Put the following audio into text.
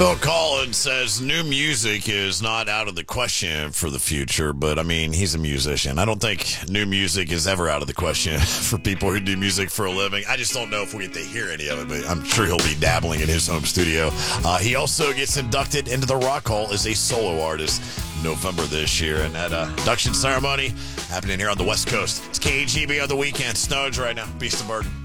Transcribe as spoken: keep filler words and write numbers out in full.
Phil Collins says new music is not out of the question for the future, but I mean, he's a musician. I don't think new music is ever out of the question for people who do music for a living. I just don't know if we get to hear any of it, but I'm sure he'll be dabbling in his home studio. Uh, he also gets inducted into the Rock Hall as a solo artist November this year, and that uh, induction ceremony happening here on the West Coast. It's K G B on the weekend. Snows right now. Beast of Burden.